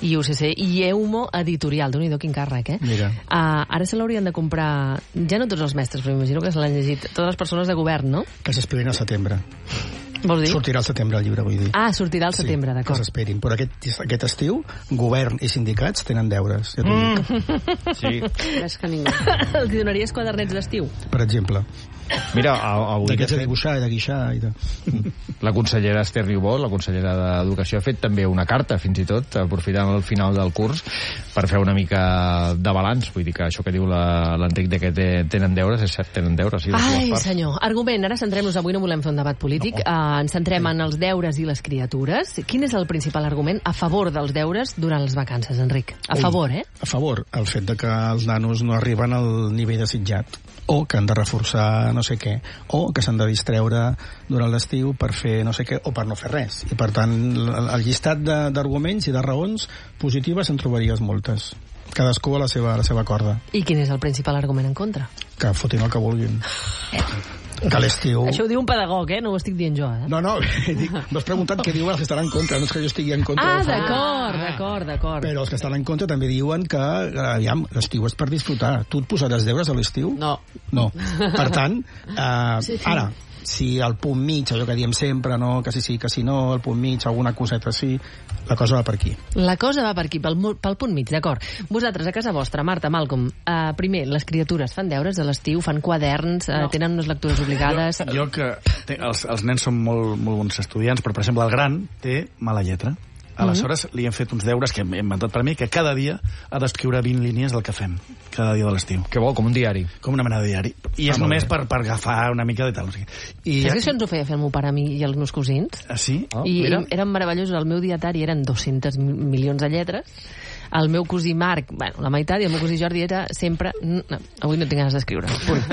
UCC i Eumo Editorial. Déu-n'hi-do, quin càrrec, Mira. Ara se l'haurien de comprar, ja no tots els mestres, però m'imagino que se l'han llegit totes les persones de govern, no? Que s'esperin al setembre. Vols dir? Sortirà al setembre el llibre, vull dir. Sortirà al setembre, sí, d'acord. que s'esperin. Però aquest estiu, govern i sindicats tenen deures. Ja t'ho dic. Sí. És que ningú. Els donaries quadernets d'estiu? Per exemple. Mira, avui... D'aquests de dibuixar i de guixar i de... La consellera Esther Niubó, la consellera d'Educació, ha fet també una carta, fins i tot, aprofitant el final del curs, per fer una mica de balanç. Vull dir que això que diu l'Enric de que tenen deures, és cert, tenen deures. Sí, Ai, senyor. Argument, ara centrem-nos, avui no volem fer un debat polític, ens centrem en els deures i les criatures. Quin és el principal argument a favor dels deures durant les vacances, Enric? A favor, A favor, el fet de que els nanos no arriben al nivell desitjat, o que han de reforçar no sé què, o que s'han de distreure durant l'estiu per fer no sé què, o per no fer res. I per tant, el llistat d'arguments i de raons positives en trobaries moltes. Cadascú a la seva corda. I quin és el principal argument en contra? Que fotin el que vulguin. Que l'estiu... Això ho diu un pedagog, no ho estic dient jo, No, m'has preguntat què diuen els que estan en contra, no és que jo estigui en contra. D'acord. Però els que estan en contra també diuen que, aviam, l'estiu és per disfrutar. Tu et posaràs deures a l'estiu? No. Per tant, ara, si al punt mig, allò que diem sempre, no, que sí, que si no, al punt mig, alguna coseta així, la cosa va per aquí. La cosa va per aquí, pel punt mig, d'acord. Vosaltres, a casa vostra, Marta, Malcolm, primer, les criatures fan deures a l'estiu, fan quaderns, tenen unes lectures obligades... Jo que els nens són molt bons estudiants, però, per exemple, el gran té mala lletra. Aleshores, li hem fet uns deures que hem inventat per mi, que cada dia ha d'escriure 20 línies del que fem, cada dia de l'estiu. Que bo, com un diari. Com una mena de diari. I és només per agafar una mica de tal. Saps que això ens ho feia fer el meu pare a mi i els meus cosins? Ah, sí? I eren meravellosos. El meu dietari eren 200 milions de lletres. El meu cosí Marc, la meitat, i el meu cosí Jordi era sempre... No, avui no tinc ganes d'escriure.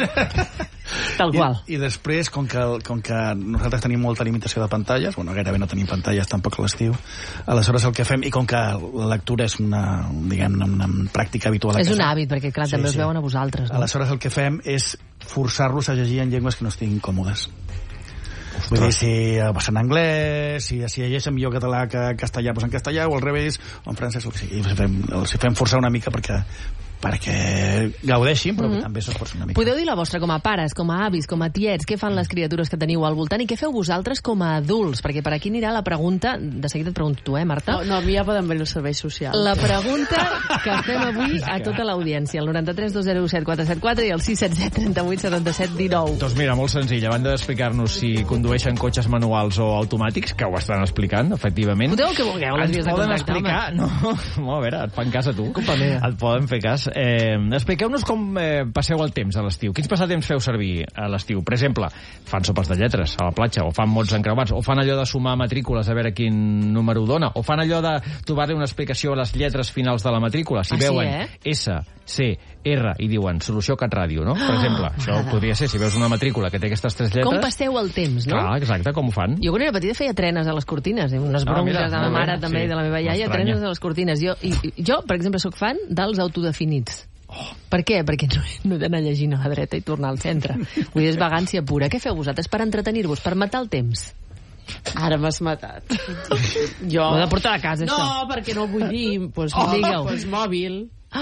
Tal qual. I després, com que nosaltres tenim molta limitació de pantalles, gairebé no tenim pantalles tampoc a l'estiu, aleshores el que fem, i com que la lectura és una pràctica habitual... És un hàbit, perquè clar, també us veuen a vosaltres. No? Aleshores el que fem és forçar-los a llegir en llengües que no estiguin còmodes. Vull dir, si en anglès, si llegeixen millor català que castellà, doncs en castellà, o al revés, o en francès, o sigui, els fem forçar una mica perquè gaudeixin, però que també s'esforcen una mica. Podeu dir la vostra com a pares, com a avis, com a tiets, què fan les criatures que teniu al voltant i què feu vosaltres com a adults? Perquè per aquí anirà la pregunta, de seguida et pregunto tu, Marta? No, a mi ja poden venir els serveis socials. La pregunta que fem avui a tota l'audiència, el 93 207 474 i el 677 38 77 19. Doncs mira, molt senzill, abans d'explicar-nos si condueixen cotxes manuals o automàtics, que ho estan explicant, efectivament. Podeu el que vulgueu, les vies de contacte, explicar... No, a veure, et fan cas a tu. Et poden fer cas. Expliqueu-nos com passeu el temps a l'estiu. Quins passatemps feu servir a l'estiu? Per exemple, fan sopes de lletres a la platja, o fan mots encreuats, o fan allò de sumar matrícules a veure quin número dona, o fan allò de trobar-li una explicació a les lletres finals de la matrícula. Si veuen S, C, R i diuen solució CatRàdio, no? Per exemple, això podria ser, si veus una matrícula que té aquestes 3 lletres... Com passeu el temps, no? Clar, exacte, com ho fan? Jo quan era petita feia trenes a les cortines, unes bronques de la mare també i de la meva iaia, trenes a les cortines. Jo, per exemple, sóc fan dels autodefinits. Per què? Perquè no he d'anar llegint a la dreta i tornar al centre. Vull dir, és vagància pura. Què feu vosaltres per entretenir-vos, per matar el temps? Ara m'has matat. Jo... Ho he de portar a casa, això. No, perquè no vull dir... Pues mòbil.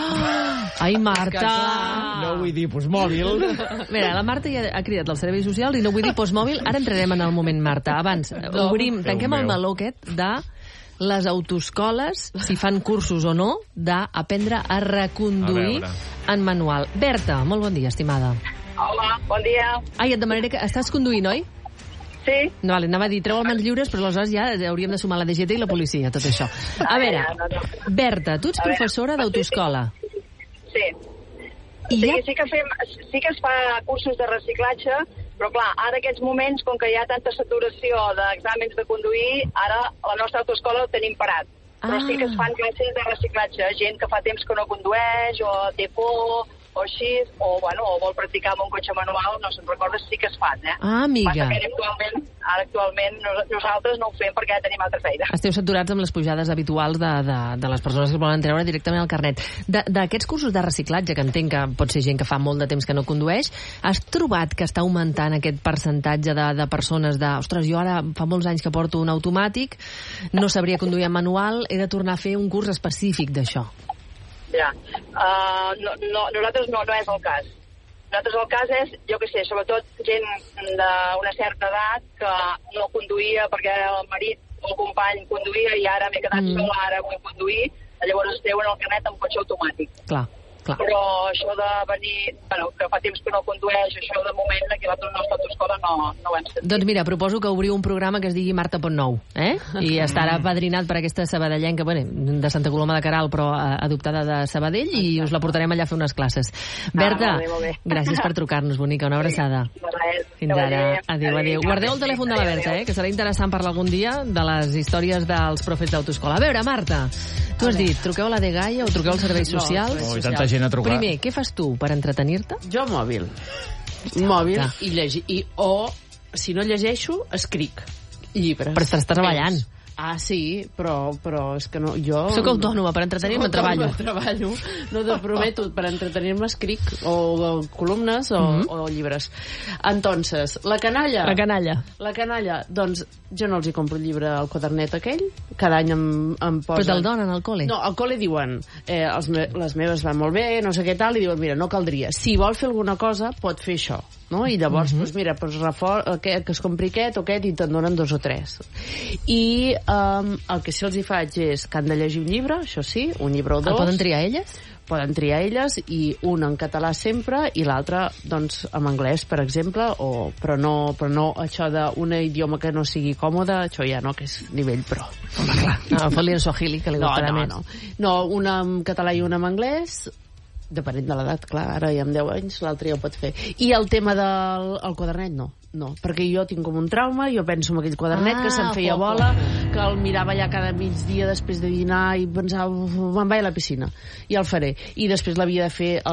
Ai, Marta! No vull dir postmòbil. Mira, la Marta ja ha cridat els serveis socials i no vull dir postmòbil. Ara entrarem en el moment, Marta. Abans, tanquem el meló aquest de les autoescoles, si fan cursos o no, d'aprendre a reconduir en manual. Berta, molt bon dia, estimada. Hola, bon dia. Ai, et demanaré que... Estàs conduint, oi? Sí. No, vale, anava a dir, treu els mans lliures, però aleshores ja hauríem de sumar la DGT i la policia, tot això. A veure, Berta, tu ets professora d'autoescola. Sí. Sí que es fa cursos de reciclatge, però clar, ara aquests moments, com que hi ha tanta saturació d'exàmens de conduir, ara la nostra autoescola ho tenim parat. Però sí que es fan classes de reciclatge, gent que fa temps que no condueix o té por o així, o vol practicar amb un cotxe manual, no se'n recorda, sí que es fan, Ah, amiga. Actualment nosaltres no ho fem perquè ja tenim altra feina. Esteu saturats amb les pujades habituals de les persones que volen treure directament el carnet. D'aquests cursos de reciclatge, que entenc que pot ser gent que fa molt de temps que no condueix, has trobat que està augmentant aquest percentatge de persones ostres, jo ara fa molts anys que porto un automàtic, no sabria conduir en manual, he de tornar a fer un curs específic d'això? Ja. Nosaltres no és el cas. Nosaltres el cas és, jo què sé, sobretot gent d'una certa edat que no conduïa perquè el marit o el company conduïa i ara m'he quedat sola, ara vull conduir, llavors es treuen el carnet amb cotxe automàtic. Clar. Però això de venir, que fa temps que no condueix, això de moment aquí a la nostra autoescola no ho hem sentit. Doncs mira, proposo que obriu un programa que es digui Marta Pontnou, i estarà padrinat per aquesta sabadellenca, de Santa Coloma de Queralt, però adoptada de Sabadell, i us la portarem allà a fer unes classes. Berta, molt bé. Gràcies per trucar-nos, bonica, una abraçada. Fins ara. Adéu. Guardeu el telèfon de la Berta, que serà interessant parlar algun dia de les històries dels profes d'autoescola. A veure, Marta, tu has dit, truqueu a la Dgaia o truqueu als serveis socials? I tanta gent a trucar. Primer, què fas tu per entretenir-te? Jo mòbil. Mòbil i llegir. O, si no llegeixo, escric llibres. Però estàs treballant. Ah, sí, però és que no... Jo... Soc autònoma, per entretenir-me treballo. No te prometo, per entretenir-me escric, o columnes, o llibres. Entonces, la canalla... La canalla, doncs, jo no els hi compro el llibre al quadernet aquell, cada any em posen... Però te'l donen al col·le? No, al col·le diuen, les meves van molt bé, no sé què tal, i diuen, mira, no caldria. Si vol fer alguna cosa, pot fer això. No? I llavors, mira, que es compri aquest o aquest i te'n donen 2 o 3. I el que sí els hi faig és que han de llegir un llibre, això sí, un llibre o 2. El poden triar elles? Poden triar elles, i un en català sempre i l'altre, doncs, en anglès, per exemple, però no això d'un idioma que no sigui còmode, això ja no, que és nivell pro. Home, clar. No, fot-li en Swahili, que li gustarà més. No, un en català i un en anglès, depenent de l'edat, clar, ara ja amb 10 anys l'altre ja ho pot fer. I el tema del quadernet, no, perquè jo tinc com un trauma, jo penso en aquell quadernet que se'm feia bola, que el mirava ja cada migdia després de dinar i pensava, me'n vaig a la piscina, i el faré. I després l'havia de fer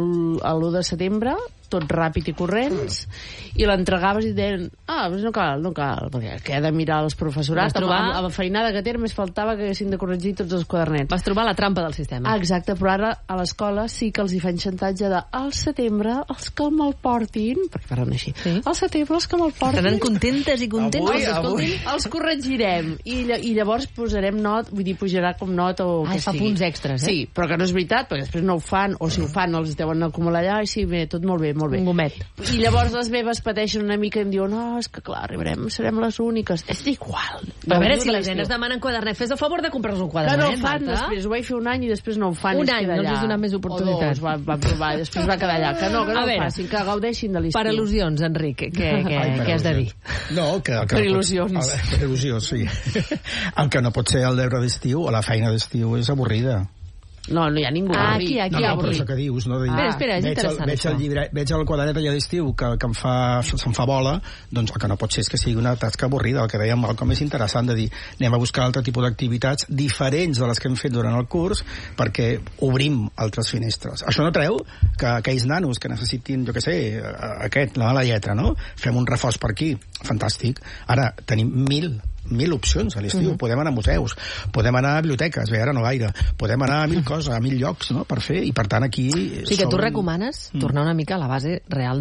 l'1 de setembre, tot ràpid i corrents, i l'entregaves i deien, doncs no cal, perquè què ha de mirar els professorats, amb la feinada que té, més faltava que haguessin de corregir tots els quadernets. Vas trobar la trampa del sistema. Exacte, però ara a l'escola sí que els hi fan xantatge de al setembre els que me'l portin, perquè parlen així, al setembre els que me'l portin. Estaran contentes i contents. Avui els corregirem, i llavors posarem vull dir, pujarà com nota o que fa punts extras, Sí, però que no és veritat, perquè després no ho fan, o si ho fan els deuen acumular allà, i sí, bé, tot molt bé, molt bé. Un gomet. I llavors les meves pateixen una mica i em diuen, és que clar, serem les úniques. És igual. A veure, si les nenes demanen quadernet, fes el favor de comprar-nos un quadernet. Que no ho fan després, ho vaig fer un any i després no ho fan. Un any, no els has donat més oportunitats. O 2, van provar, i després va quedar allà. Que no ho facin, que gaudeixin de l'estiu. Per al·lusions, Enric, què has de dir? No, per il·lusions. Per il·lusions, sí. El que no pot ser el deure d'estiu o la feina d'estiu és avorrida. No hi ha ningú aquí no, però això que dius, no? Espera, és interessant veig el quadernet allà d'estiu que se'm fa bola, doncs el que no pot ser és que sigui una tasca avorrida. El que dèiem, com és interessant de dir, anem a buscar altre tipus d'activitats diferents de les que hem fet durant el curs perquè obrim altres finestres. Això no treu que aquells nanos que necessitin, jo què sé, la mala lletra, no? Fem un reforç per aquí, fantàstic. Ara tenim 1000 opcions a l'estiu. Podem anar a museus, podem anar a biblioteques, bé, ara no gaire, podem anar a 1000 coses, a 1000 llocs, no?, per fer, i per tant aquí... O sigui que tu recomanes tornar una mica a la base real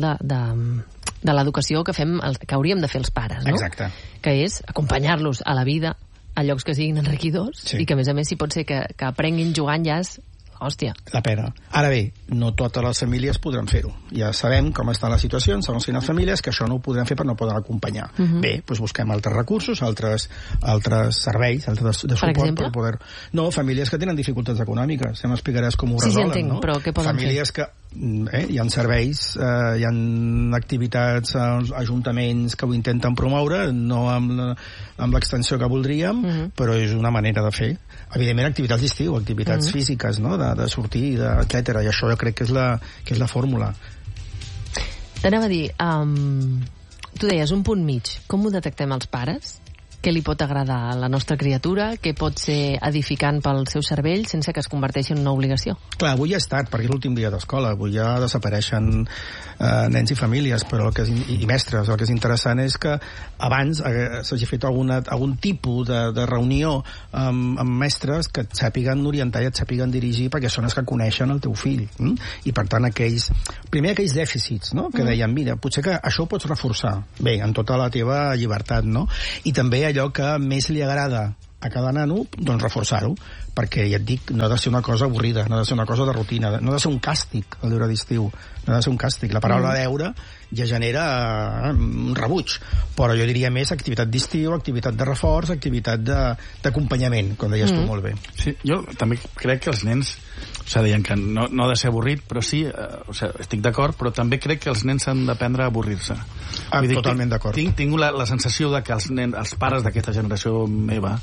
de l'educació que hauríem de fer els pares, no? Exacte. Que és acompanyar-los a la vida a llocs que siguin enriquidors, i que a més si pot ser que aprenguin jugant ja és hòstia. La pena. Ara bé, no totes les famílies podran fer-ho. Ja sabem com està la situació, segons quines famílies, que això no ho podran fer perquè no poden acompanyar. Bé, doncs busquem altres recursos, altres serveis, altres de suport per poder... No, famílies que tenen dificultats econòmiques. Ja m'explicaràs com ho resolen, entenc, no? Però què poden famílies fer? Que hi ha serveis, hi ha activitats, ajuntaments que ho intenten promoure, no amb l'extensió que voldríem, però és una manera de fer. Evidentment, activitats d'estiu, activitats físiques, no?, de sortir, etcètera, i això jo crec que és la fórmula. T'anava a dir, tu deies un punt mig. Com ho detectem els pares? què li pot agradar a la nostra criatura, què pot ser edificant pel seu cervell sense que es converteixi en una obligació. Clar, avui ja és tard, perquè és l'últim dia d'escola, avui ja desapareixen nens i famílies, però i mestres. El que és interessant és que abans s'hagi fet algun tipus de reunió amb mestres que et sàpiguen orientar i et sàpiguen dirigir, perquè són els que coneixen el teu fill. I per tant, aquells dèficits, no? Que deien, mira, potser que això ho pots reforçar. Bé, en tota la teva llibertat, no? I també allò que més li agrada a cada nano, doncs reforçar-ho, perquè ja et dic, no ha de ser una cosa avorrida, no ha de ser una cosa de rutina, no ha de ser un càstig el deure d'estiu, no ha de ser un càstig. La paraula deure ja genera un rebuig, però jo diria més activitat d'estiu, activitat de reforç, activitat d'acompanyament, com deies tu molt bé. Sí, jo també crec que els nens, deien que no ha de ser avorrit, però sí, estic d'acord, però també crec que els nens han d'aprendre a avorrir-se. Totalment d'acord. Tinc la sensació de que els pares d'aquesta generació meva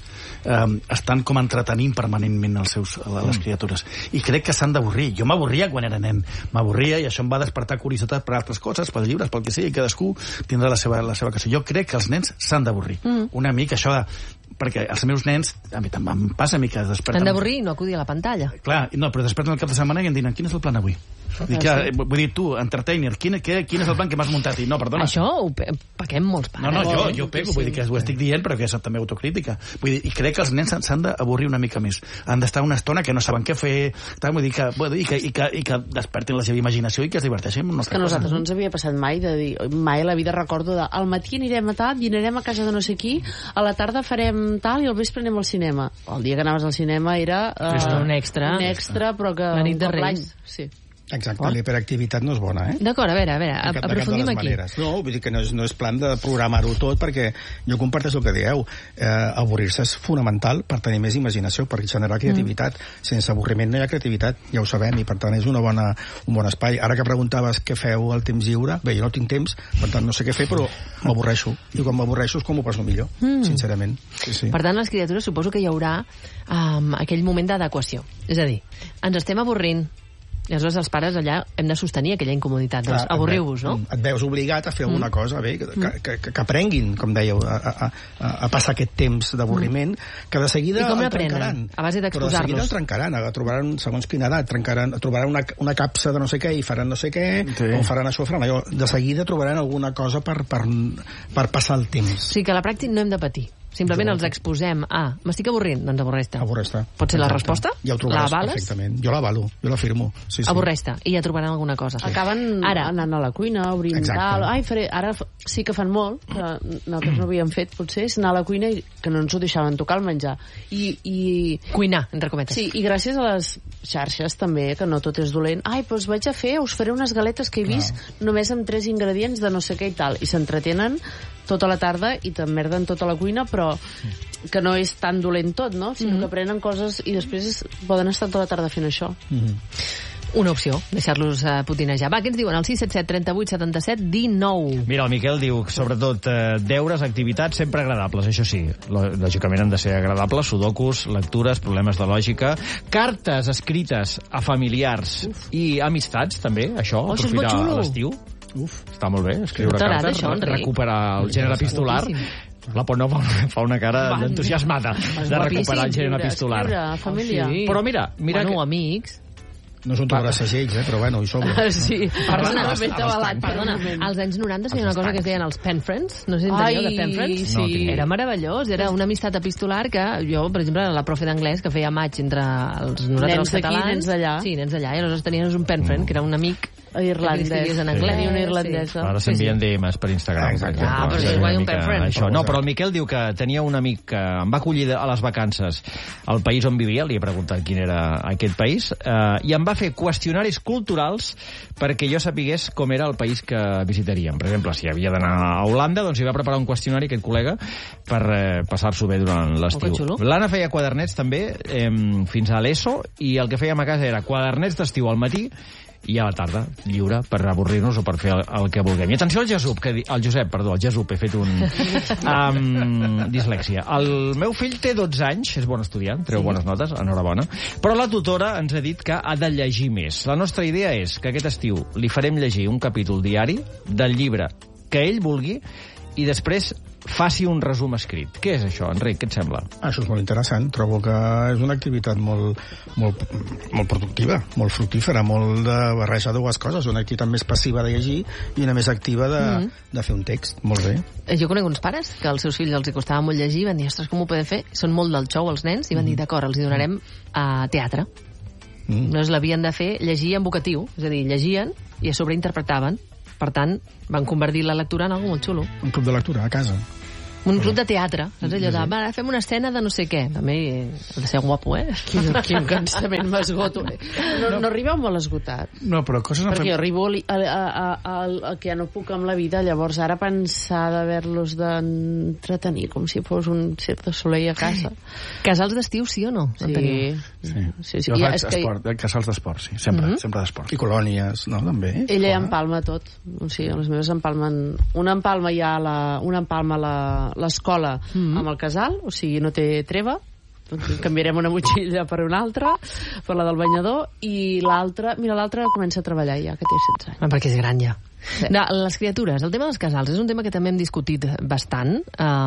estan com entretenint permanentment les criatures. I crec que s'han d'avorrir. Jo m'avorria quan era nen. M'avorria i això em va despertar curiositat per altres coses, pels llibres, pel que sigui, cadascú tindrà la seva cosa. Jo crec que els nens s'han d'avorrir. Una mica això perquè els meus nens, a mi també em passa a mi que es desperten... Han d'avorrir i no acudir a la pantalla. Clar, no, però desperten el cap de setmana i em diuen, quin és el plan avui? Vull dir, tu, entertainer, quin és el plan que m'has muntat? I no, perdona. Això ho paguem molts pares. No, jo pego, vull dir que ho estic dient, però que és també autocrítica. Vull dir, i crec que els nens s'han d'avorrir una mica més. Han d'estar una estona que no saben què fer, vull dir que despertin la seva imaginació i que es diverteixin. És que a nosaltres no ens havia passat mai de dir, mai a la vida recordo de al matí anirem a tal, dinarem a casa de no sé qui, a la tarda farem tal i al vespre anem al cinema. El dia que anaves al cinema era... un extra. Un extra, però que... La nit de Reis. Sí. Exacte, l'hiperactivitat no és bona, D'acord, a veure, aprofundim aquí. No, vull dir que no és plan de programar-ho tot, perquè jo comparteixo el que dieu. Avorrir-se és fonamental per tenir més imaginació, per generar creativitat. Sense avorriment no hi ha creativitat, ja ho sabem, i per tant és un bon espai. Ara que preguntaves què feu al temps lliure, bé, jo no tinc temps, per tant no sé què fer, però m'avorreixo. I quan m'avorreixo és com ho passo millor, sincerament. Sí. Per tant, les criatures suposo que hi haurà aquell moment d'adequació. És a dir, ens estem avorrint, i aleshores els pares allà hem de sostenir aquella incomoditat. Doncs avorriu-vos, no? Et veus obligat a fer alguna cosa, bé, que aprenguin, com dèieu, a passar aquest temps d'avorriment, que de seguida el trencaran. A base d'exposar-los. Però de seguida el trencaran, trobaran, segons quina edat, trobaran una capsa de no sé què i faran no sé què, o faran això, faran allò. De seguida trobaran alguna cosa per passar el temps. Sí, que a la pràctica no hem de patir. Simplement els exposem a... M'estic avorrint? Doncs avorreix-te. Avorreix-te. Pot ser la resposta? Ja ho trobaràs perfectament. Jo l'avalo, jo l'afirmo. Sí. Avorreix-te. I ja trobaran alguna cosa. Acaben anant a la cuina, obrint tal... Ara sí que fan molt, que nosaltres no havíem fet, potser, és anar a la cuina i que no ens ho deixaven tocar el menjar. Cuinar, entre cometes. Sí, i gràcies a les xarxes també, que no tot és dolent. Doncs vaig a fer, us faré unes galetes que he vist només amb 3 ingredients de no sé què i tal. I s'entretenen tota la tarda i t'emmerden tota la cuina, però que no és tan dolent tot, no? Sinó que aprenen coses i després poden estar tota la tarda fent això. Una opció, deixar-los potinejar. Va, què ens diuen? El 677 38 77 19. Mira, el Miquel diu, sobretot, deures, activitats sempre agradables, això sí. Lògicament han de ser agradables, sudokus, lectures, problemes de lògica, cartes escrites a familiars i amistats, també, això, aprofitar l'estiu. Està molt bé, escriure cartes, recuperar el gènere epistolar. La Pont Nou fa una cara d'entusiasmada de recuperar el gènere epistolar. Però mira... Bueno, amics... No és un toc de segells, però bueno, hi sobra. Sí, perdona, als anys 90 hi havia una cosa que es deien els pen friends, no sé si enteníeu de pen friends? Sí. Era meravellós, era una amistat epistolar que jo, per exemple, la profe d'anglès que feia maig entre nosaltres els catalans... Nens d'allà. Sí, nens d'allà, i aleshores tenies un pen friend, que era un amic irlandès, en anglès, una irlandesa. Ara s'envien DMs per Instagram. Però és igual un pen friend. No, però el Miquel diu que tenia un amic que em va acollir a les vacances al país on vivia, li he preguntat quin era aquest país, i em va fer qüestionaris culturals perquè jo sapigués com era el país que visitaríem. Per exemple, si havia d'anar a Holanda, doncs hi va preparar un qüestionari aquest col·lega per passar-s'ho bé durant l'estiu. L'Anna feia quadernets també fins a l'ESO, i el que fèiem a casa era quadernets d'estiu al matí i a la tarda, lliure, per avorrir-nos o per fer el que vulguem. I atenció al Josep, he fet un... dislèxia. El meu fill té 12 anys, és bon estudiant, treu bones notes, enhorabona, però la tutora ens ha dit que ha de llegir més. La nostra idea és que aquest estiu li farem llegir un capítol diari del llibre que ell vulgui i després faci un resum escrit. Què és això, Enric? Què et sembla? Això és molt interessant. Trobo que és una activitat molt productiva, molt fructífera, molt de barrejar dues coses. Una activitat més passiva de llegir i una més activa de fer un text. Molt bé. Jo conec uns pares que als seus fills els costava molt llegir, van dir, ostres, com ho podem fer? Són molt del xou els nens, i van dir, d'acord, els hi donarem teatre. No es l'havien de fer llegir en vocatiu, és a dir, llegien i a sobre interpretaven. Per tant, van convertir la lectura en algo molt xulo. Un club de lectura a casa. Un club de teatre, saps allò de, va, fem una escena de no sé què. També ha de ser guapo, eh? Quin cansament m'esgoto. No arribeu molt esgotat. No, però coses... Perquè jo arribo a que ja no puc amb la vida, llavors ara pensar d'haver-los d'entretenir com si fos un Cirque du Soleil a casa. Casals d'estiu, sí o no? Sí. Jo faig esport, casals d'esport, sí. Sempre d'esport. I colònies, no, també? Ella empalma tot. O sigui, les meves empalmen... Una empalma ja l'escola amb el casal, o sigui, no té treva, canviarem una motxilla per una altra, per la del banyador, i l'altra comença a treballar ja, que té 16 anys. Perquè és gran ja. Sí. Les criatures, el tema dels casals és un tema que també hem discutit bastant.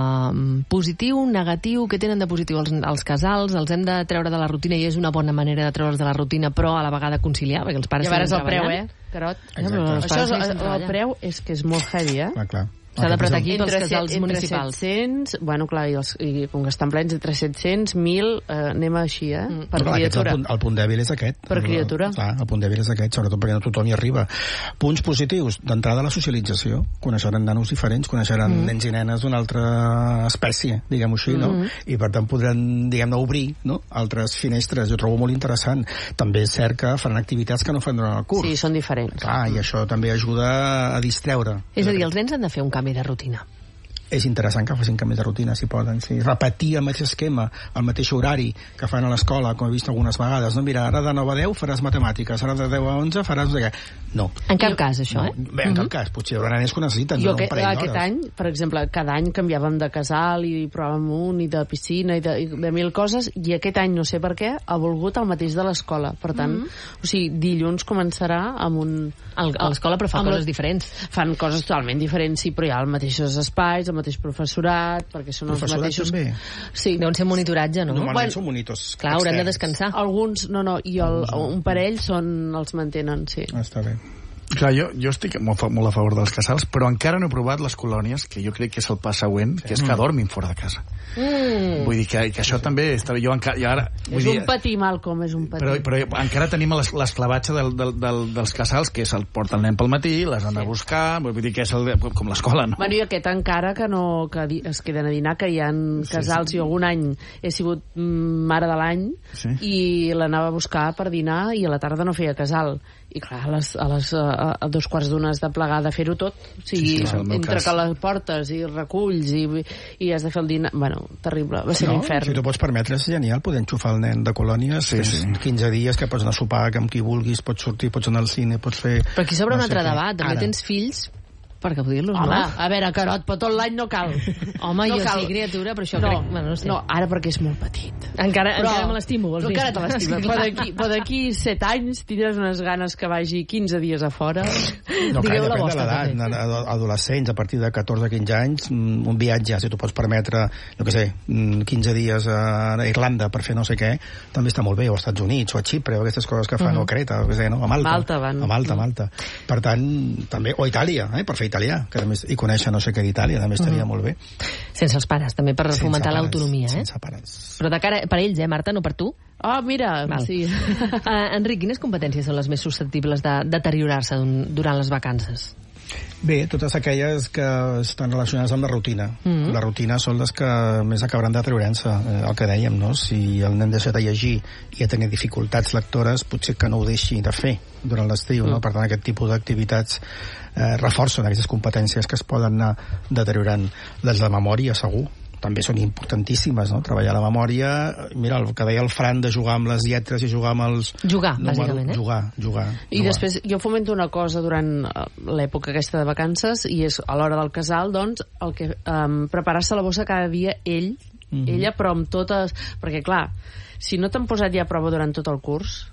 Positiu, negatiu, què tenen de positiu els casals? Els hem de treure de la rutina i és una bona manera de treure'ls de la rutina, però a la vegada conciliar, perquè els pares segueixen treballant. El preu, Carot? Això el preu és que és molt heavy, clar. S'ha d'apretar aquí pels casals municipals. Entre 700, bueno, clar, i com que estan plens, entre 700, 1.000, anem així, per criatura. El punt dèbil és aquest. Per criatura. Clar, el punt dèbil és aquest, sobretot perquè no tothom hi arriba. Punts positius, d'entrada la socialització. Coneixeran nanos diferents, coneixeran nens i nenes d'una altra espècie, diguem-ho així, no? I per tant podran, diguem-ne, obrir, no?, altres finestres. Jo trobo molt interessant. També és cert que faran activitats que no fan durant el curs. Sí, són diferents. Clar, i això també ajuda a distreure. És a dir, els nens han de fer un canvi de rutina. És interessant que facin canvis de rutina, si poden. Sí. Repetir el mateix esquema, el mateix horari que fan a l'escola, com he vist algunes vegades. No, mira, ara de 9 a 10 faràs matemàtiques, ara de 10 a 11 faràs... No. En cap cas, això, eh? Bé, en cap cas. Potser hi haurà nens que ho necessiten. Jo aquest any, per exemple, cada any canviàvem de casal i provàvem un, i de piscina, i de mil coses, i aquest any, no sé per què, ha volgut el mateix de l'escola. Per tant, o sigui, dilluns començarà amb un... A l'escola, però fa coses diferents. Fan coses totalment diferents, sí, però hi ha els mateixos espais, el mateix professorat, perquè són els mateixos... També? Sí. Deuen ser monitoratge, no? Normalment són monitors. Clar, hauran de descansar. Alguns, no, i un parell els mantenen, sí. Està bé. Clar, jo estic molt a favor dels casals, però encara no he provat les colònies, que jo crec que és el pas següent, que és que dormin fora de casa. Vull dir que això també està bé. És un patí, Malcolm, és un patí. Però encara tenim l'esclavatge dels casals, que és el porta el nen pel matí, les han de buscar, vull dir que és com l'escola, no? Bueno, i aquest encara que es queden a dinar, que hi ha casals, jo algun any he sigut mare de l'any, i l'anava a buscar per dinar, i a la tarda no feia casal. I clar, a 2:15 has de plegar de fer-ho tot, o sigui, entre que les portes i reculls i has de fer el dinar, bueno, terrible, va ser l'infern. Si t'ho pots permetre, és genial poder enxufar el nen de colònies, 15 dies que pots anar a sopar amb qui vulguis, pots sortir, pots anar al cine, pots fer... Però aquí s'obre un altre debat, també tens fills per gaudir-los, no? Home, a veure, Carot, però tot l'any no cal. Home, jo sí, criatura, però això crec... Bueno, no sé. No, ara perquè és molt petit. Encara me l'estimo, vols dir? Encara te l'estimo. Però d'aquí 7 anys tindràs unes ganes que vagi 15 dies a fora. No, clar, depèn de l'edat. Adolescents, a partir de 14-15 anys, un viatge, si t'ho pots permetre, no què sé, 15 dies a Irlanda per fer no sé què, també està molt bé, o als Estats Units, o a Xipre, o aquestes coses que fan, o a Creta, o què sé, no? A Malta. A Malta. Per tant, també, o a Itàlia, per fer italià, que també, i conèixer no sé què d'Itàlia, també estaria molt bé. Sense els pares, també, per fomentar l'autonomia, Sense pares. Però de cara per ells, Marta, no per tu? Mira, sí. Enric, quines competències són les més susceptibles de deteriorar-se durant les vacances? Bé, totes aquelles que estan relacionades amb la rutina. La rutina són les que més acabaran deteriorant-se, el que dèiem, no? Si el nen deixa de llegir i a tenir dificultats lectores, potser que no ho deixi de fer durant l'estiu, no? Per tant, aquest tipus d'activitats reforcen aquestes competències que es poden anar deteriorant. Les de memòria, segur, també són importantíssimes, no? Treballar la memòria, mira, el que deia el Fran de jugar amb les lletres i jugar amb els... Bàsicament, Jugar. I després jo fomento una cosa durant l'època aquesta de vacances, i és a l'hora del casal, doncs, el que preparar-se la bossa cada dia ella, però amb totes... Perquè, clar, si no t'han posat ja a prova durant tot el curs,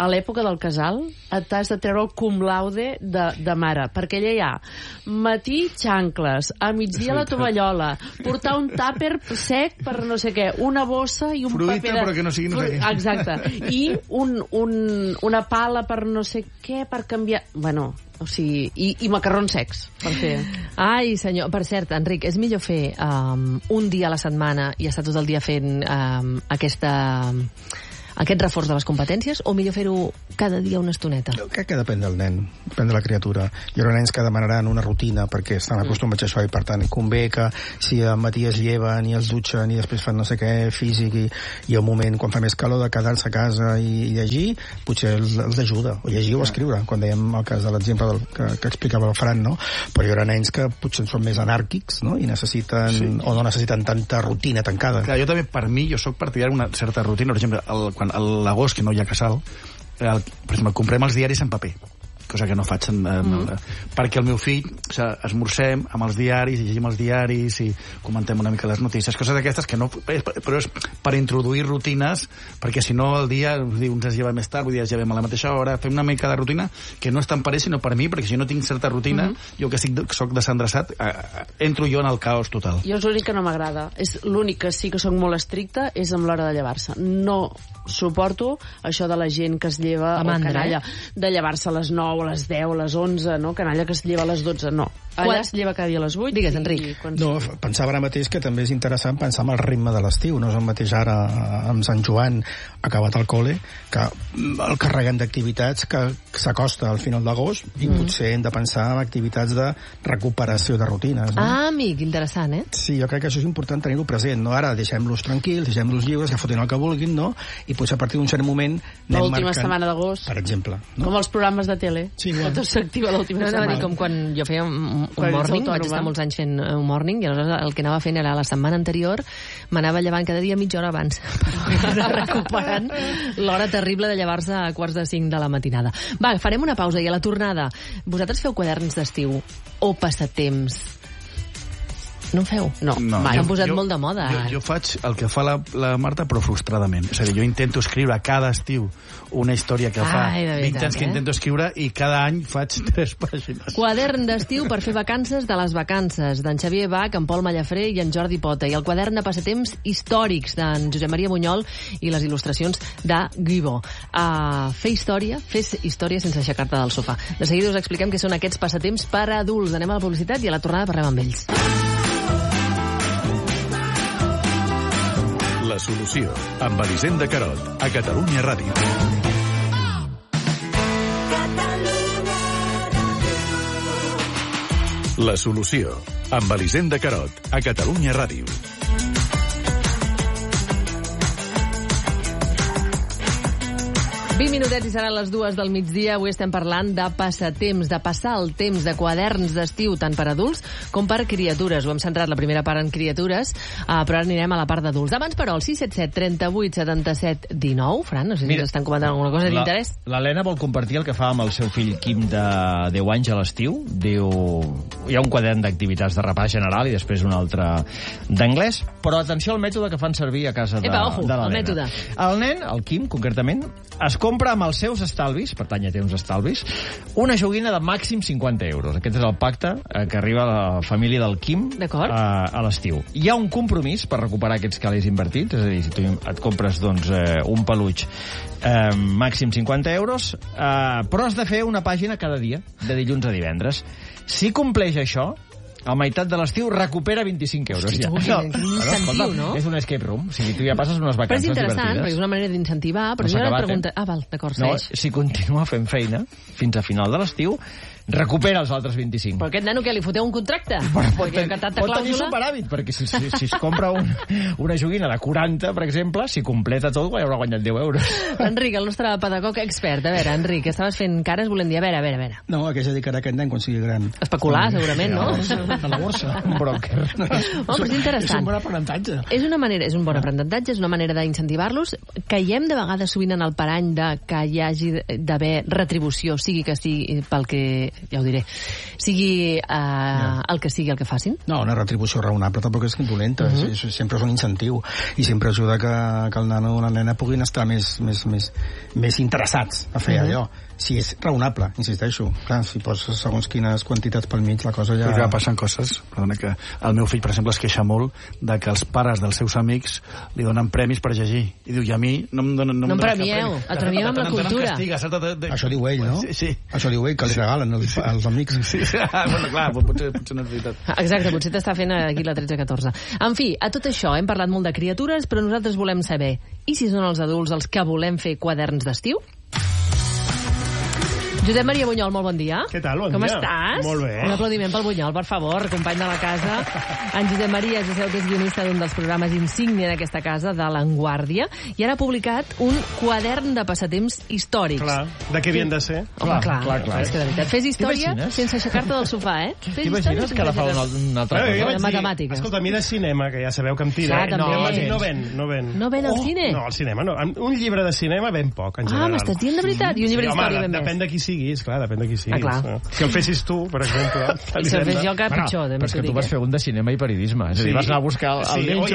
a l'època del casal t'has de treure el cum laude de mare, perquè allà hi ha matí xancles, a migdia la tovallola, portar un tàper sec per no sé què, una bossa i un fruita, paper de... però que no sigui no sé què. Exacte. I una pala per no sé què, per canviar... Bueno, o sigui, i macarrons secs per fer. Ai, senyor, per cert, Enric, és millor fer un dia a la setmana i estar tot el dia fent aquest reforç de les competències, o millor fer-ho cada dia una estoneta? Jo crec que depèn del nen, depèn de la criatura. Hi haurà nens que demanaran una rutina perquè estan acostumats a això i, per tant, convé que si al matí es lleven i es dutxen i després fan no sé què físic i al moment, quan fa més calor, de quedar-se a casa i llegir, potser els ajuda, o llegir o escriure, quan dèiem el cas de l'exemple que explicava el Fran, no? Però hi haurà nens que potser són més anàrquics, no? I necessiten, o no necessiten tanta rutina tancada. Clar, jo també, per mi, jo sóc partidari d'una certa rutina. Per exemple, quan a l'agost, que no hi ha casal, per exemple, comprem els diaris en paper, cosa que no faig perquè el meu fill, o sigui, esmorzem amb els diaris i llegim els diaris i comentem una mica les notícies, coses d'aquestes que no, però és per introduir rutines, perquè si no el dia uns es lleva més tard, uns es llevem a la mateixa hora, fem una mica de rutina que no és tant per ells sinó per mi, perquè si no tinc certa rutina, jo que soc desendreçat, entro jo en el caos total. Jo és l'únic que no m'agrada, és l'únic que sí que soc molt estricta, és amb l'hora de llevar-se. No suporto això de la gent que es lleva o canalla, de llevar-se a les 9, a les 10, a les 11, no? Canalla que es lleva a les 12, no. Allà es lleva cada dia a les 8. Digues, Enric. No, pensava ara mateix que també és interessant pensar en el ritme de l'estiu, no és el mateix ara amb Sant Joan acabat el col·le, que el carreguen d'activitats que s'acosta al final d'agost i potser hem de pensar en activitats de recuperació de rutines, no? Ah, amic, interessant, eh? Sí, jo crec que això és important tenir-ho present, no? Ara deixem-los tranquils, deixem-los lliures, que fotin el que vulguin, no? I potser a partir d'un cert moment anem l'última marcant, setmana d'agost, per exemple, no? Com els programes de tele, sí, que tot s'activa l'última setmana. Com quan jo feia un morning, vaig estar molts anys fent un morning, i aleshores el que anava fent era la setmana anterior, m'anava llevant cada dia mitja hora abans, per anar recuperant l'hora terrible de llevar-se a 4:45 de la matinada. Va, farem una pausa i a la tornada, vosaltres feu quaderns d'estiu o passatemps? No en feu? No, mai. S'han posat molt de moda. Jo faig el que fa la Marta, però frustradament. És a dir, jo intento escriure cada estiu una història que fa 20 anys que intento escriure i cada any faig 3 pàgines. Quadern d'estiu per fer vacances de les vacances, d'en Xavier Bach, en Pol Mallafré i en Jordi Pota. I el quadern de passatemps històrics d'en Josep Maria Bunyol i les il·lustracions de Guibó. Fes història sense aixecar-te del sofà. De seguida us expliquem què són aquests passatemps per a adults. Anem a la publicitat i a la tornada parlem amb ells. La solució, amb Elisenda Carot, a Catalunya Ràdio. La solució, amb Elisenda Carot, a Catalunya Ràdio. 20 minutets i seran les 2 del migdia. Avui estem parlant de passatemps, de passar el temps, de quaderns d'estiu, tant per adults com per criatures. Ho hem centrat la primera part en criatures, però ara anirem a la part d'adults. Abans, però, el 677 38 77 19. Fran, no sé si ens estan comentant alguna cosa d'interès. L'Helena vol compartir el que fa amb el seu fill Quim de 10 anys a l'estiu. Diu, hi ha un quadern d'activitats de repàs general i després un altre d'anglès, però atenció al mètode que fan servir a casa de l'Helena. El mètode. El nen, el Quim, concretament, es compra amb els seus estalvis, per tant ja té uns estalvis, una joguina de màxim 50 euros. Aquest és el pacte que arriba a la família del Quim a l'estiu. Hi ha un compromís per recuperar aquests calés invertits, és a dir, si tu et compres un peluig màxim 50 euros, però has de fer una pàgina cada dia, de dilluns a divendres. Si compleix això, a meitat de l'estiu recupera 25 euros. Hosti, ja. Incentiu, no? És un escape room. O sigui, tu ja passes unes vacances divertides. Però és interessant, perquè és una manera d'incentivar, però jo ara et pregunto... Ah, val, d'acord, segueix. Si continua fent feina fins a final de l'estiu, recupera els altres 25. Però aquest nano, què, li foteu un contracte? Pot tenir superàvit, perquè si es compra una joguina de 40, per exemple, si completa tot, haurà guanyat 10 euros. Enric, el nostre pedagog expert. A veure, Enric, estaves fent cares volent dir, a veure. No, a què es dedicarà aquest nen quan sigui gran? Especular, segurament, no? A la borsa. Un broker. Però és interessant. És un bon aprenentatge. És un bon aprenentatge, és una manera d'incentivar-los. Caiem de vegades sovint en el parany de que hi hagi d'haver retribució, sigui que sigui pel que ja ho diré, sigui el que sigui el que facin. No, una retribució raonable tampoc és dolenta, sempre és un incentiu i sempre ajuda que el nano o la nena puguin estar més interessats a fer allò. Si és raonable, insisteixo. Clar, si poses segons quines quantitats pel mig, la cosa ja... Perquè passen coses. Perdona, que el meu fill, per exemple, es queixa molt de que els pares dels seus amics li donen premis per llegir. I diu, i a mi no em donen... No em premieu, et premieu amb la cultura. Això diu ell, no? Sí. Això diu ell, que li regalen els amics. Sí, bueno, clar, potser no és veritat. Exacte, potser t'està fent aquí la 13-14. En fi, a tot això hem parlat molt de criatures, però nosaltres volem saber, i si són els adults els que volem fer quaderns d'estiu? Josep Maria Bunyol, molt bon dia. Què tal? Bon Com dia. estàs? Molt bé. Un aplaudiment pel Bunyol, per favor, company de la casa. En Josep Maria és guionista d'un dels programes insígnia d'aquesta casa, de L'Enguàrdia, i ara ha publicat un quadern de passatemps històrics. Clar, de què havien de ser? Home, clar. És que de veritat, fes història sense aixecar-te del sofà, eh? T'imagines que ara fa una altra cosa? De matemàtiques. Escolta, a mi de cinema, que ja sabeu que em tira... Clar, també. No ven. No ven al cine? No, al cinema no. Un llibre de cinema ven poc, en general. M'estàs dient de veritat? I un llibre d'història ben més? Depèn de qui siguis, clar, depèn de qui siguis. Clar. Si el fessis tu, per exemple... Si el fes jo, que pitjor. Però és que tu vas fer un de cinema i periodisme. És a dir, vas anar a buscar el ninxo.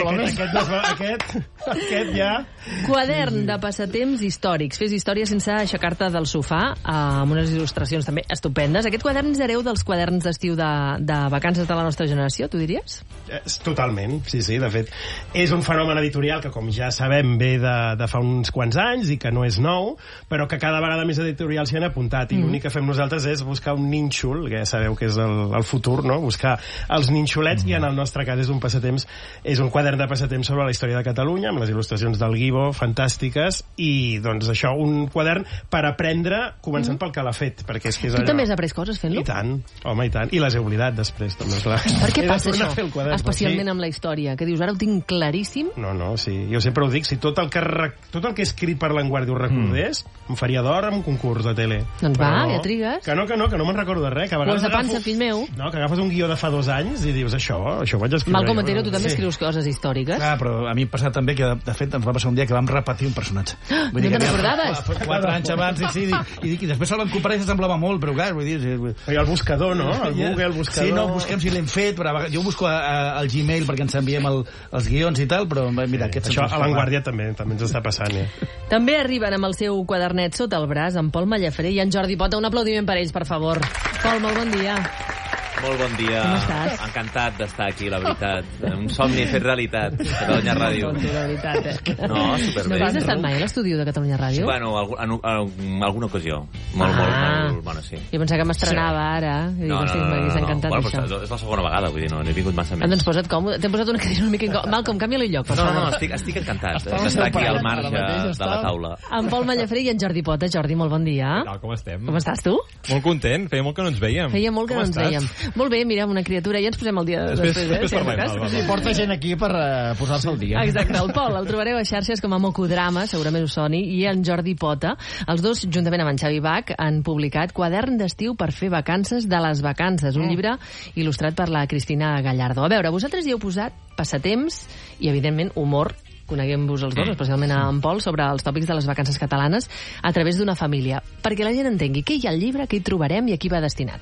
Aquest ja... Quadern de passatemps històrics. Fes història sense aixecar-te del sofà, amb unes il·lustracions també estupendes. Aquest quadern és hereu dels quaderns d'estiu de vacances de la nostra generació, tu diries? Totalment, sí. De fet, és un fenomen editorial que, com ja sabem, ve de fa uns quants anys i que no és nou, però que cada vegada més editorials s'hi han apuntat. I l'únic que fem nosaltres és buscar un nínxol, que ja sabeu que és el futur, no? Buscar els nínxolets, i en el nostre cas és un quadern de passatemps sobre la història de Catalunya, amb les il·lustracions del Guibo, fantàstiques, i doncs això, un quadern per aprendre, començant pel que l'ha fet, perquè és que és allò... Tu també has après coses fent-lo? I tant, home, i tant. I les he oblidat després, també, clar. Per què passa això? Especialment amb la història, que dius, ara ho tinc claríssim? No, sí. Jo sempre ho dic, si tot el que he escrit per L'Enguàrdia ho recordés, em faria d'or en un concurs de tele. Doncs va, ja trigues. Que no me'n recordo de res. Que a vegades de pansa, fill meu. No, que agafes un guió de fa 2 anys i dius, això ho vaig escriure. Malcom Otero, tu també escrius coses històriques. Clar, però a mi em passat també que, de fet, ens va passar un dia que vam repetir un personatge. No te'n recordaves? 4 anys abans, i després se'l van comparar i semblava molt, però clar, vull dir... I el buscador, no? El Google, el buscador... Sí, no, busquem si l'hem fet, però jo ho busco al Gmail perquè ens enviem els guions i tal, però mira, aquests... Això a L'Enguàrdia també ens està passant, ja. També arriben amb el seu quadernet sota el braç en Pol Mallafré i en Jordi Pota. Un aplaudiment per ells, per favor. Pol, molt bon dia. Molt bon dia. Com estàs? Encantat d'estar aquí, la veritat. Un somni fet realitat. Catalunya Ràdio. La veritat, No, superbé. No has estat mai a l'estudi de Catalunya Ràdio? Bueno, en alguna ocasió. Molt, bueno, sí. Jo pensava que m'estrenava ara. I dic, m'hagués encantat bueno, això. És la segona vegada, vull dir, no he vingut massa més. Doncs posa't còmode. T'hem posat una cadira una mica incòmoda. Malcom, canvia-li lloc, per favor. No, estic encantat d'estar aquí al marge de la taula. En Pol Mallafré i en Jordi Pota. Jordi, molt bon dia. Com estem? Com estàs, tu? Molt content, feia molt que no ens veiem. Feia molt que no ens veiem. Molt bé, mira, una criatura, ja ens posem el dia després. Sí, porta gent aquí per posar-se al dia. Exacte, el Pol el trobareu a xarxes com a Mocodrama, segurament us soni, i en Jordi Pota. Els dos, juntament amb en Xavi Bach, han publicat Quadern d'estiu per fer vacances de les vacances, un llibre il·lustrat per la Cristina Gallardo. A veure, vosaltres hi heu posat passatemps i, evidentment, humor. Coneguem-vos els dos, especialment en Pol, sobre els tòpics de les vacances catalanes a través d'una família. Perquè la gent entengui què hi ha al llibre, què hi trobarem i a qui va destinat.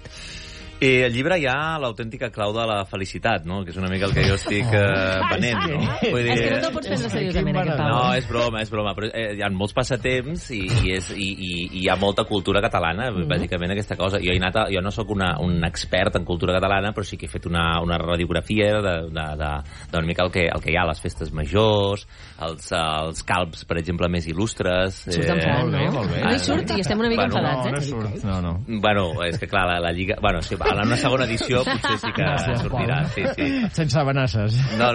Al llibre hi ha l'autèntica clau de la felicitat, no? Que és una mica el que jo estic venent, no? Vull dir... És que no te'l pots prendre seriosament, aquest Pau. No, és broma. Però hi ha molts passatemps i hi ha molta cultura catalana, bàsicament aquesta cosa. Jo no sóc un expert en cultura catalana, però sí que he fet una radiografia d'una mica el que hi ha a les festes majors, els calbs, per exemple, més il·lustres. Surt enfadant, no? Molt bé. No hi surt i estem una mica enfadats, No surt. No. Bueno, és que clar, la Lliga... Bueno, sí, a una segona edició potser sí que sortirà. Sí. Sense amenaces. No.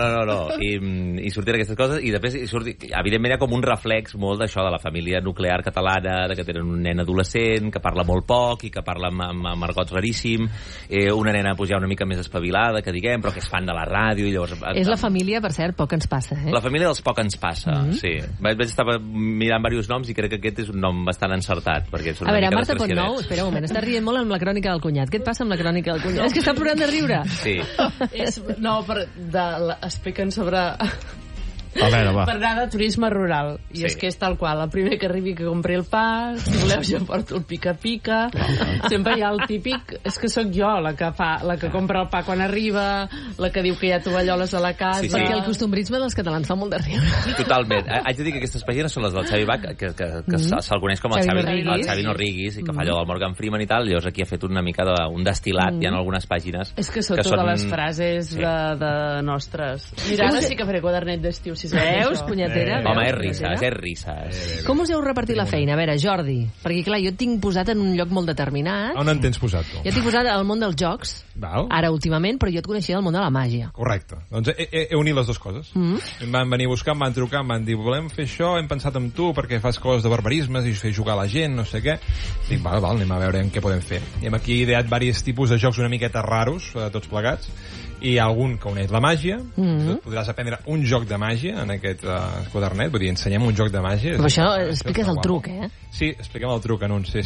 I sortiran aquestes coses i després evidentment hi ha com un reflex molt d'això de la família nuclear catalana, de que tenen un nen adolescent que parla molt poc i que parla amb argot raríssim, una nena ja una mica més espavilada, que diguem, però que és fan de la ràdio i llavors... És la família, per cert, poc ens passa, eh? La família dels poc ens passa, sí. Vaig estar mirant diversos noms i crec que aquest és un nom bastant encertat, perquè són una mica Marta Pontnou, espera un moment, estàs rient molt amb la crònica del cunyat. Què et passa amb la crònica del cunyat? És que està plorant de riure. Sí. No, expliquen sobre... A veure, va. Per anar de turisme rural. I és que és tal qual. El primer que arribi que compri el pa, si voleu jo porto el pica-pica. Sempre hi ha el típic... És que sóc jo la que compra el pa quan arriba, la que diu que hi ha tovalloles a la casa... Sí. Perquè el costumbrisme dels catalans fa molt de riure. Totalment. Haig de dir que aquestes pàgines són les del Xavi Bach, que se'l coneix com el Xavi Norriguis, i que fa allò del Morgan Freeman i tal. Llavors aquí ha fet una mica d'un destil·lat. Hi ha algunes pàgines... És que són totes les frases de nostres. Mira, ara sí que faré quadernet d'estiu, si veus, punyetera. Home, és risa. Com us heu repartit la feina? A veure, Jordi, perquè clar, jo et tinc posat en un lloc molt determinat. On en tens posat, tu? Jo t'he posat al món dels jocs, ara últimament, però jo et coneixia del món de la màgia. Correcte. Doncs he unit les dues coses. Em van venir a buscar, em van trucar, em van dir, volem fer això, hem pensat en tu perquè fas coses de barbarismes i fer jugar a la gent, no sé què. Dic, val, anem a veure en què podem fer. I hem aquí ideat diversos tipus de jocs una miqueta raros, tots plegats, i hi ha algun que uneix la màgia, podràs aprendre un joc de màgia en aquest quadernet, vull dir, ensenyem un joc de màgia. Però això expliques el truc, eh? Sí, expliquem el truc en un, sí.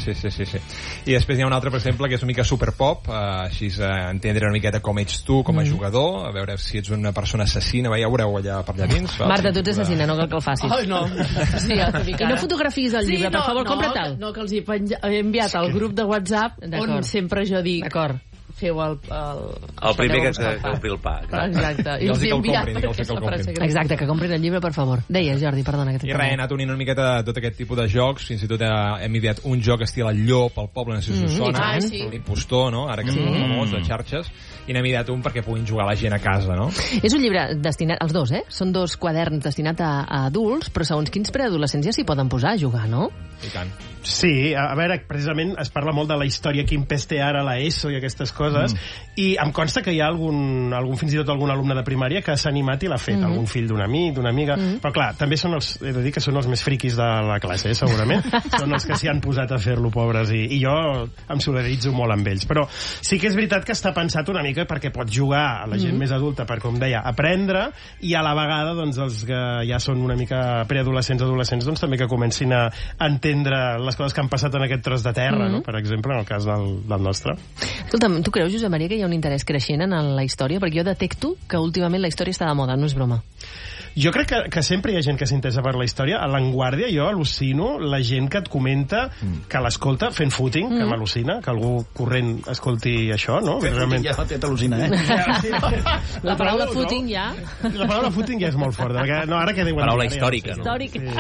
I després hi ha un altre, per exemple, que és una mica superpop, així entendre una miqueta com ets tu, com a jugador, a veure si ets una persona assassina, ja ho veureu allà per allà dins. Marta, tu ets assassina, no cal que el facis. Ai, no. Sí, I no fotografies el llibre, per favor, compra-te'l. No, que els he enviat al grup de WhatsApp on sempre jo dic... D'acord. Feu el primer que compri el pa. Exacte. I els he enviat Exacte, que comprin el llibre, per favor. Deia, Jordi, perdona. I res, he anat unint una miqueta de tot aquest tipus de jocs, fins i tot hem ideat un joc estil el llop al poble, no sé si us sona, l'impostor, no? Ara que és molt famós, de xarxes, i n'hem ideat un perquè puguin jugar la gent a casa, no? És un llibre destinat, els dos, són dos quaderns destinats a adults, però segons quins preadolescents ja s'hi poden posar a jugar, no? I tant. Sí, a veure, precisament es parla molt de la història, quin pes té ara la ESO i aquestes coses, i em consta que hi ha algun fins i tot algun alumne de primària que s'ha animat i l'ha fet, algun fill d'un amic, d'una amiga, però clar, també he de dir que són els més friquis de la classe, segurament, són els que s'hi han posat a fer-lo, pobres, i jo em solidaritzo molt amb ells, però sí que és veritat que està pensat una mica perquè pot jugar a la gent més adulta per, com deia, aprendre, i a la vegada, doncs, els que ja són una mica preadolescents, adolescents, doncs també que comencin a entendre les coses que han passat en aquest tros de terra, no? Per exemple, en el cas del nostre. Escolta'm, tu creus, Josep Maria, que hi ha un interès creixent en la història? Perquè jo detecto que últimament la història està de moda, no és broma. Jo crec que sempre hi ha gent que s'interessa per la història. A L'Enguàrdia jo al·lucino la gent que et comenta que l'escolta fent footing, que m'al·lucina, que algú corrent escolti això, no? Fent footing ja no té t'al·lucina, La paraula footing ja... La paraula footing ja és molt forta. No, ara que diuen... Paraula històrica, no?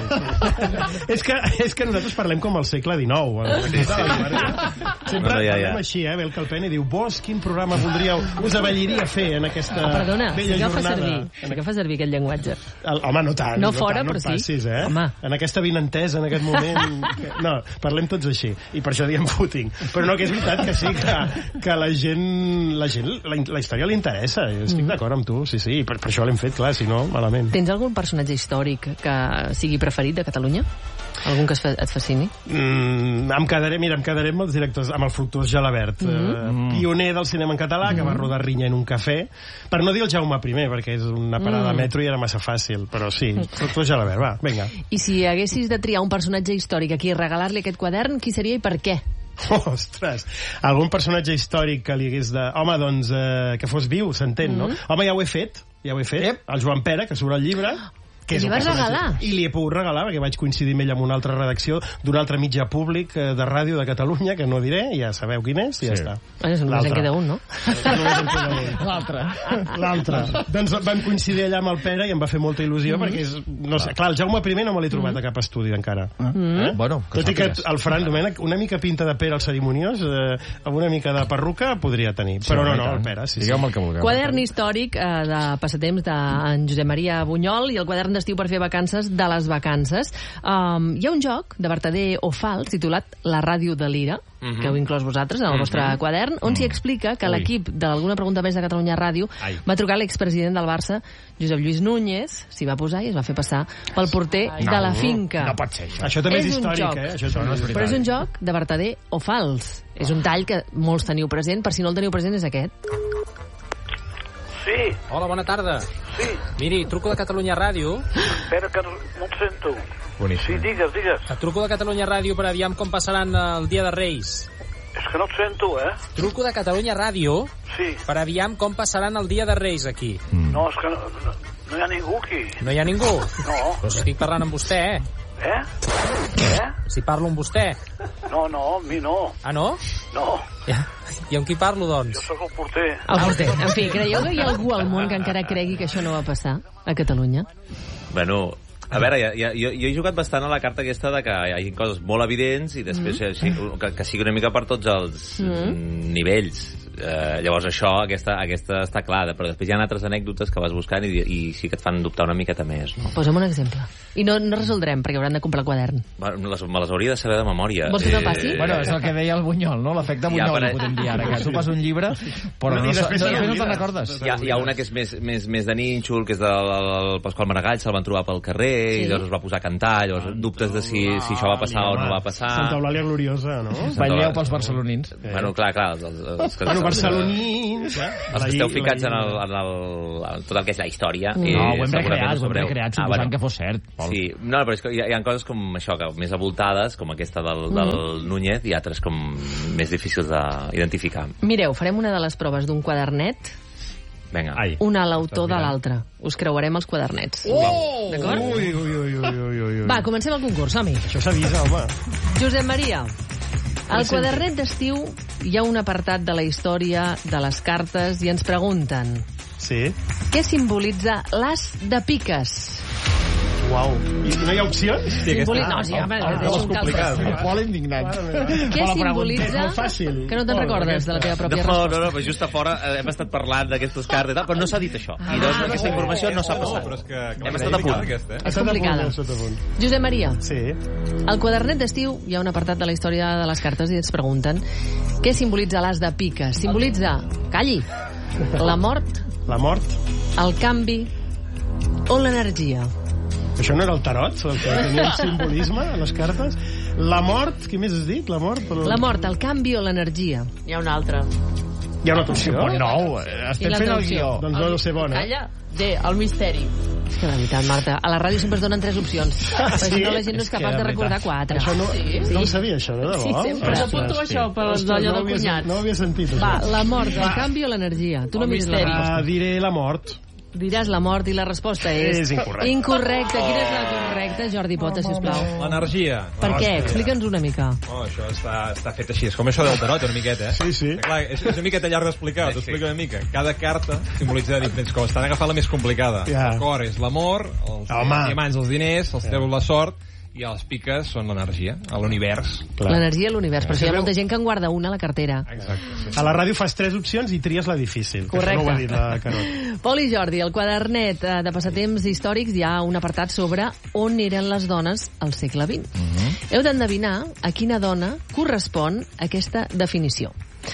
És que nosaltres parlem com al segle XIX. Sempre parlem així, ve el Calpen i diu, vos, quin programa us avalliria fer en aquesta bella jornada? Que fa servir aquest llenguatge. Home, no tant. No fora, però sí. Passis, en aquesta vinentesa, en aquest moment... No, parlem tots així. I per això diem footing. Però no, que és veritat que sí, que la gent la història li interessa. Estic d'acord amb tu, sí. I per això l'hem fet, clar, si no, malament. Tens algun personatge històric que sigui preferit de Catalunya? Algun que et fascini? Em quedaré amb els directors, amb el Fructuós Gelabert, pioner del cinema en català, que va rodar Rinya en un cafè, per no dir el Jaume I, perquè és una parada de metro i era massa fàcil, però sí, Fructuós Gelabert, va, vinga. I si haguessis de triar un personatge històric aquí i regalar-li aquest quadern, qui seria i per què? Ostres, algun personatge històric que li hagués de... Home, doncs, que fos viu, s'entén, no? Home, ja ho he fet, el Joan Pere, que surt al llibre... I li vas regalar? I li he pogut regalar, perquè vaig coincidir amb ell en una altra redacció d'un altre mitjà públic de ràdio de Catalunya, que no diré, ja sabeu quin és, i ja està. Només en queda un, no? L'altre. Doncs vam coincidir allà amb el Pere i em va fer molta il·lusió, perquè no sé, clar, el Jaume I no me l'he trobat a cap estudi encara. Tot i que el Ferran Domènech, una mica pinta de Pere al cerimoniós, amb una mica de perruca podria tenir, però no, el Pere, sí. Digueu-me el que vulgueu. Quadern històric de passatemps d'en Josep Maria Bunyol i el quadern d'estiu per fer vacances de les vacances. Hi ha un joc de vertader o fals titulat La ràdio de l'Ira, que heu inclòs vosaltres en el vostre quadern, on s'hi explica que l'equip d'Alguna pregunta més de Catalunya Ràdio va trucar l'expresident del Barça, Josep Lluís Núñez, s'hi va posar i es va fer passar pel porter de la finca. No pot ser això. Això també és històric, Això no és veritat. Però és un joc de vertader o fals. És un tall que molts teniu present, per si no el teniu present és aquest. Sí. Hola, bona tarda. Sí. Miri, truco de Catalunya Ràdio. Espera, que no et sento. Boníssim. Sí, digues. Et truco de Catalunya Ràdio per aviam com passaran el dia de Reis. És que no et sento, Truco de Catalunya Ràdio per aviam com passaran el dia de Reis aquí. No, és que no No hi ha ningú aquí. No hi ha ningú? No. Però si estic parlant amb vostè, Si parlo amb vostè. No, amb mi no. Ah, no? No. Ja. I amb qui parlo, doncs? Jo sóc el porter. El porter. En fi, creieu que hi ha algú al món que encara cregui que això no va passar a Catalunya? Bueno, a veure, jo he jugat bastant a la carta aquesta de que hi ha coses molt evidents i després que sigui una mica per tots els nivells. Llavors aquesta està clara, però després hi ha altres anècdotes que vas buscant i sí que et fan dubtar una miqueta més, no? Posa'm un exemple. I no resoldrem, perquè hauran de comprar el quadern. Me les hauria de saber de memòria. Vols que te'l passi? Bueno, és el que deia el Bunyol, no? L'efecte Bunyol, ho podem dir ara, que tu passes un llibre, però després no te'n recordes. Hi ha una que és més de nínxol, que és del Pasqual Maragall, se'l van trobar pel carrer, i llavors es va posar a cantar, llavors dubtes de si això va passar o no va passar. Santa Eulàlia Gloriosa, no? Vetlleu pels barcelonins. Bueno, clar, els barcelonins... Els que esteu ficats en tot el que és la història. No, ho hem recreat, suposant que fos cert. Sí, no, però és que hi ha coses com això, que més avoltades, com aquesta del Núñez, i altres com més difícils d'identificar. Mireu, farem una de les proves d'un quadernet. Vinga. Un a l'autor de l'altre. Us creuarem els quadernets. D'acord? Ui. Va, comencem el concurs, som-hi. Això s'avisa, home. Josep Maria, al quadernet d'estiu hi ha un apartat de la història de les cartes i ens pregunten... Sí? Què simbolitza l'as de piques? Uau. I no hi ha opcions? No, sí, home, és complicat. Molt indignat. Què simbolitza... És fàcil. Que no te'n recordes de la teva pròpia resposta? No, però just a fora hem estat parlant d'aquestes cartes i tal, però no s'ha dit això. I llavors aquesta informació no s'ha passat. Hem estat a punt. És complicada. Josep Maria, sí. Al quadernet d'estiu hi ha un apartat de la història de les cartes i ens pregunten què simbolitza l'as de piques. Simbolitza, calli, la mort, el canvi o l'energia. Això no era el tarot, el que tenia el simbolisme a les cartes? La mort, què més has dit? La mort, el canvi o l'energia. Hi ha una altra. Hi ha una opció? No, estem fent el guió. Doncs no deu ser bona. Calla, el misteri. És que de veritat, Marta, a la ràdio sempre es donen 3 opcions. Però si no, la gent no és capaç de recordar 4. Això no ho sabia, això, de debò? Sí, sempre s'apunto això per l'olla del cunyat. No ho havia sentit, això. Va, la mort, el canvi o l'energia? Tu no miris la resposta. Diré la mort. Diràs la mort i la resposta és incorrecte. Incorrecte. Quina és la correcta? Jordi Pota, sisplau. L'energia. Per què? Explica'ns una mica. Això està fet així. És com això del tarot, una miqueta, Sí. Clar, és una miqueta llarg d'explicar, t'ho explico una mica. Cada carta simbolitza diferents coses. T'han agafat la més complicada. El cor és l'amor, els diamants, els diners, els trèvols, la sort, i les piques són l'energia, l'univers. L'energia a l'univers, però hi ha molta gent que en guarda una a la cartera. Exacte. A la ràdio fas 3 opcions i tries la difícil. Correcte. No ho ha dit la Carot. Pol i Jordi, al quadernet de passatemps històrics hi ha un apartat sobre on eren les dones al segle XX. Heu d'endevinar a quina dona correspon aquesta definició.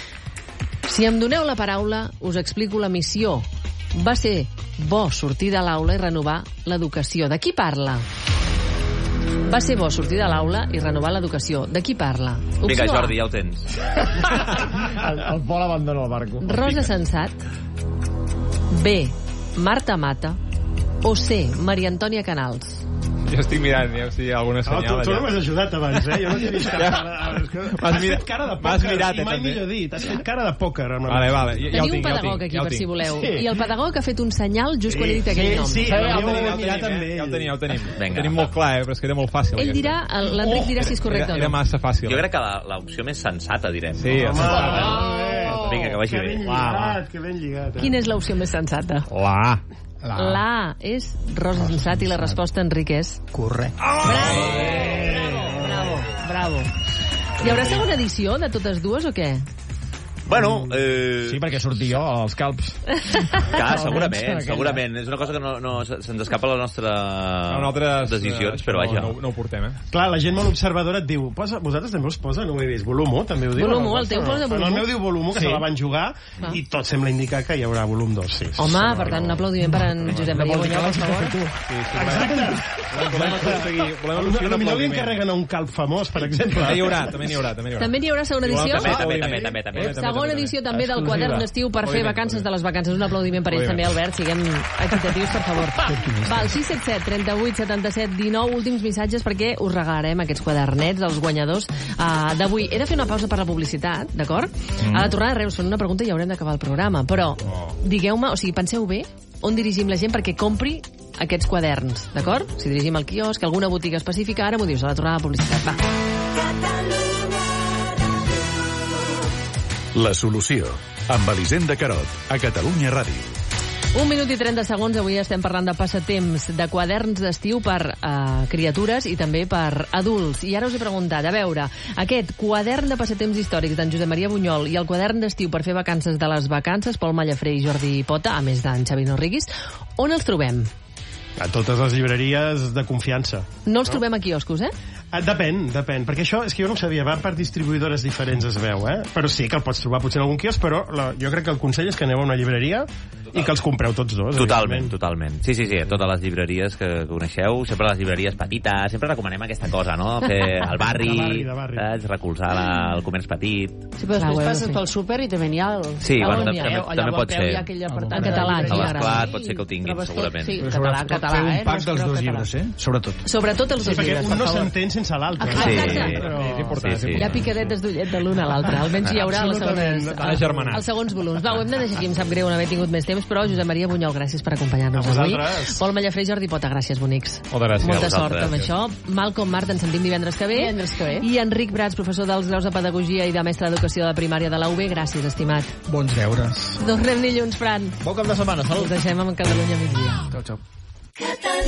Si em doneu la paraula, us explico la missió. Va ser bo sortir de l'aula i renovar l'educació. De qui parla? Va ser bo sortir de l'aula i renovar l'educació. De qui parla? Vinga, Jordi, ja ho tens. El Pol abandona el barco. Rosa Sensat, B, Marta Mata, o C, Maria Antònia Canals. Jo estic mirant, si hi ha alguna senyal. Tu no m'has ajudat abans, jo no t'he vist cap cara. Has fet cara de pòquer, i mai millor dit. Has fet cara de pòquer. Vale, Teniu un pedagog aquí, per si voleu. I el pedagog ha fet un senyal just quan he dit aquell nom. Sí, ja ho tenim. Ho tenim molt clar, però és que era molt fàcil. Ell dirà, l'Enric dirà si és correcte o no. Era massa fàcil. Jo crec que l'opció més sensata, direm. Sí, vinga, que vagi bé. Que ben lligat. Quina és l'opció més sensata? La és Rosa Sensat i la resposta, Enric, és... Correcte. Bravo. Hi haurà segona edició de totes dues o què? Bueno, sí, perquè sortir jo als calps. Clar, segurament. És una cosa que no se'ns escapa a les nostres decisions, però vaja. No ho portem, Clar, la gent molt observadora et diu, vosaltres també us posa, no ho he vist, volum 1, també ho diu. Volum 1, el teu posa volum 1. El meu diu volum 1, que se la van jugar, i tot sembla indicar que hi haurà volum 2, sí. Home, per tant, un aplaudiment per en Josep Maria Bunyol, per favor. Exacte. Potser li encarreguen a un calp famós, per exemple. També n'hi haurà. També n'hi haurà segona edició? També. Segona edició també del quadern d'estiu per fer vacances de les vacances. Un aplaudiment per ells també, Albert. Siguem equitatius, per favor. Va, el 677 38 77 19, últims missatges perquè us regalarem aquests quadernets dels guanyadors d'avui. He de fer una pausa per la publicitat, d'acord? A la tornada de Reus, fent una pregunta i haurem d'acabar el programa. Però, digueu-me, o sigui, penseu bé on dirigim la gent perquè compri aquests quaderns, d'acord? Si dirigim al quiosc, alguna botiga específica, ara m'ho dius a la tornada de publicitat. Va. La solució, amb Elisenda Carot, a Catalunya Ràdio. 1 minut i 30 segons. Avui estem parlant de passatemps, de quaderns d'estiu per criatures i també per adults. I ara us he preguntat, a veure, aquest quadern de passatemps històrics d'en Josep Maria Bunyol i el quadern d'estiu per fer vacances de les vacances, Pol Mallafré i Jordi Pota, a més d'en Xavi Norriguis, on els trobem? A totes les llibreries de confiança. No els trobem a quioscos, eh? Depèn, perquè això és que jo no ho sabia, van per distribuïdores diferents es veu, però sí que el pots trobar potser en algun quiosc, però jo crec que el consell és que aneu a una llibreria i que els compreu tots dos. Totalment. Sí, a totes les llibreries que coneixeu, sempre les llibreries petites, sempre recomanem aquesta cosa, no? Fer el barri, saps? Recolzar el comerç petit. Sí, però després passes pel súper i també n'hi ha el... Sí, bueno, també pot ser. En català. A l'esclat pot ser que ho tinguin, segurament. Sí, català, fer un pack dels dos llibres, Sobretot. Sobretot els dos llibres. Perquè un no s'entén sense l'altre. És important. Hi ha picadetes d'ullet de l'un a l'altre. Almenys hi haurà els segons volums. Va, ho hem de deixar aquí, em sap greu no haver tingut més temps, però Josep Maria Bunyol, gràcies per acompanyar-nos avui. Pol Mallafré i Jordi Pota, gràcies, bonics. Molta sort amb això. Malcolm Marc, ens sentim divendres que ve. I Enric Brats, professor dels graus de Pedagogia i de mestre d'Educació de Primària de la UB. Gràcies, estimat. Bons deures. Tornem dilluns, Fran. Bon cap de setmana, salut. Us deixem amb Catalunya migdia. Ciao.